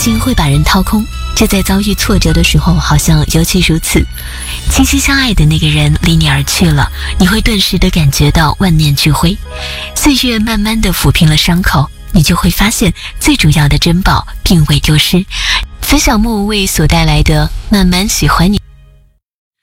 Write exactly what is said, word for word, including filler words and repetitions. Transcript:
情会把人掏空，这在遭遇挫折的时候好像尤其如此。倾心相爱的那个人离你而去了，你会顿时的感觉到万念俱灰。岁月慢慢的抚平了伤口，你就会发现最主要的珍宝并未丢失。分享莫文蔚所带来的慢慢喜欢你。